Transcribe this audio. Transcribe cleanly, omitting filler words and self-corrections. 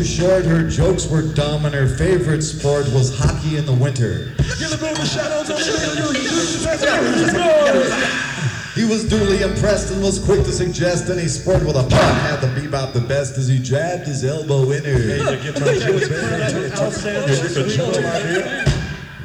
Short, her jokes were dumb, and her favorite sport was hockey in the winter. He was duly impressed and was quick to suggest any sport with a puck had the bebop the best as he jabbed his elbow in her.